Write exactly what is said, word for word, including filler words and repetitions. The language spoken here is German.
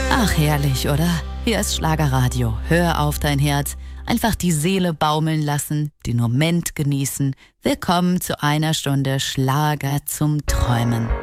Ach, herrlich, oder? Hier ist Schlagerradio. Hör auf dein Herz. Einfach die Seele baumeln lassen, den Moment genießen. Willkommen zu einer Stunde Schlager zum Träumen.